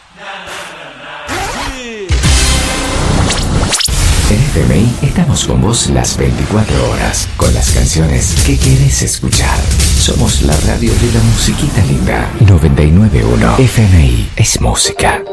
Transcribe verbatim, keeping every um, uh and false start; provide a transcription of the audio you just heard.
En F M I estamos con vos las veinticuatro horas, con las canciones que querés escuchar. Somos la radio de la musiquita linda. noventa y nueve punto uno F M I es música.